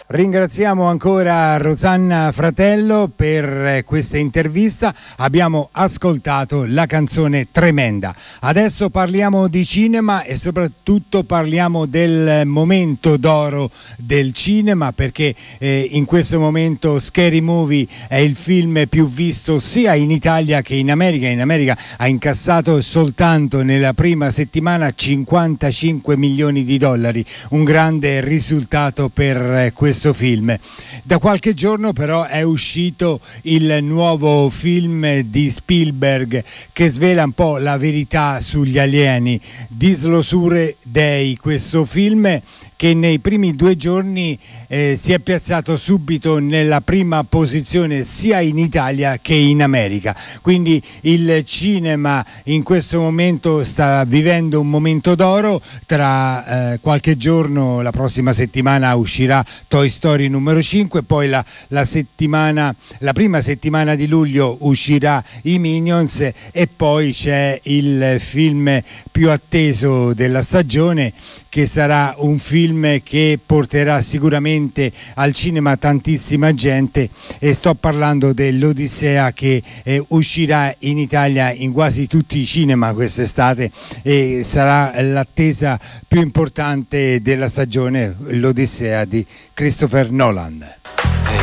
Ringraziamo ancora Rosanna Fratello per questa intervista. Abbiamo ascoltato la canzone Tremenda. Adesso parliamo di cinema e soprattutto parliamo del momento d'oro del cinema, perché in questo momento Scary Movie è il film più visto sia in Italia che in America. In America ha incassato soltanto nella prima settimana 55 milioni di dollari, un grande risultato per questo film. Da qualche giorno però è uscito il nuovo film di Spielberg che svela un po' la verità sugli alieni. Dislosure Dei, questo film che nei primi 2 giorni si è piazzato subito nella prima posizione sia in Italia che in America. Quindi il cinema in questo momento sta vivendo un momento d'oro. Tra qualche giorno, la prossima settimana, uscirà Toy Story numero 5, poi la prima settimana di luglio uscirà i Minions e poi c'è il film più atteso della stagione, che sarà un film che porterà sicuramente al cinema tantissima gente, e sto parlando dell'Odissea, che uscirà in Italia in quasi tutti i cinema quest'estate e sarà l'attesa più importante della stagione, l'Odissea di Christopher Nolan.